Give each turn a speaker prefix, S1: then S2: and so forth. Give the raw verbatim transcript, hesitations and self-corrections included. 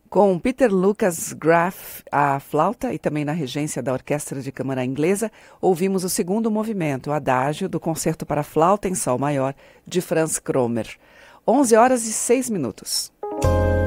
S1: Com Peter Lucas Graf à flauta e também na regência da Orquestra de Câmara Inglesa, ouvimos o segundo movimento, o Adágio, do Concerto para Flauta em Sol Maior, de Franz Kromer. onze horas e seis minutos.